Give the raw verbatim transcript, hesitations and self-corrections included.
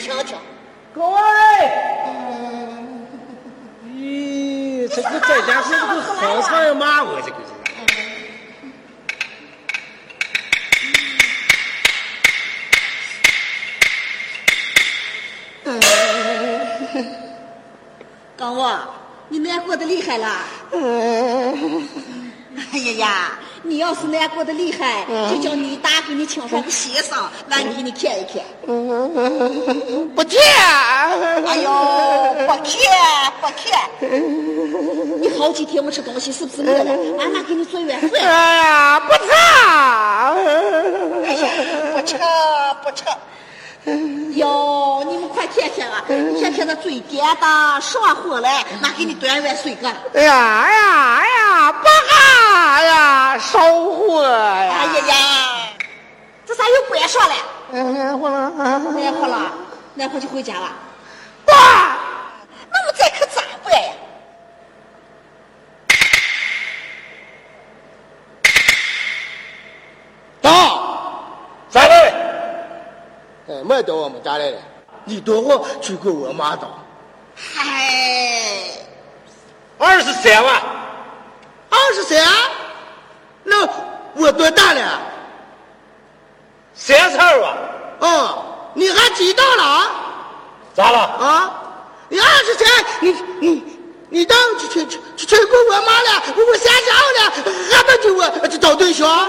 瞧瞧。 各位，咦，这个在家是不是好长呀马我这个是。 刚娃，你难过的厉害了。哎呀呀，你要是难过的厉害，就叫你打给你墙上的鞋上，完给你舔一舔。 不舔。 哎呦，不舔不舔。你好几天没吃东西，是不是饿了？妈妈给你做碗饭。 哎呀，不吃。 哎呀，不吃不吃。哟，你们快舔舔啊！舔舔的嘴颠的，爽乎了，妈给你端碗水干。 哎呀哎呀哎呀，不好！哎呀，烧火呀！ 哎呀呀，这咋又不爱说了？ 难活了， 难活了，难活就回家了。 爸， 那么这可咋办呀？ 到，再来。哎，没到我们家来了，你多会去给我妈打。 嗨， 二十三万。二十三？那我多大了？三十二万。哦，你还知道了？咋了？啊，你二十三，你你你当去去去去给我妈了，我三十二了，还不给我找对象？